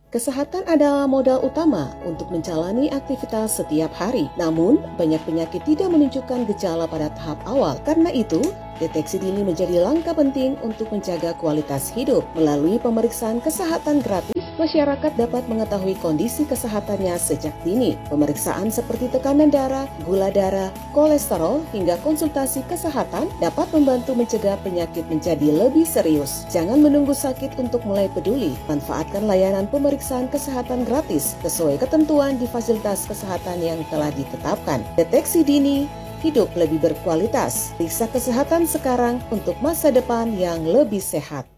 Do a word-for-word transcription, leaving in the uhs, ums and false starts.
Kesehatan adalah modal utama untuk menjalani aktivitas setiap hari. Namun, banyak penyakit tidak menunjukkan gejala pada tahap awal. Karena itu, deteksi dini menjadi langkah penting untuk menjaga kualitas hidup. Melalui pemeriksaan kesehatan gratis, masyarakat dapat mengetahui kondisi kesehatannya sejak dini. Pemeriksaan seperti tekanan darah, gula darah, kolesterol, hingga konsultasi kesehatan dapat membantu mencegah penyakit menjadi lebih serius. Jangan menunggu sakit untuk mulai peduli. Manfaatkan layanan pemeriksaan kesehatan gratis sesuai ketentuan di fasilitas kesehatan yang telah ditetapkan. Deteksi dini, hidup lebih berkualitas. Periksa kesehatan sekarang untuk masa depan yang lebih sehat.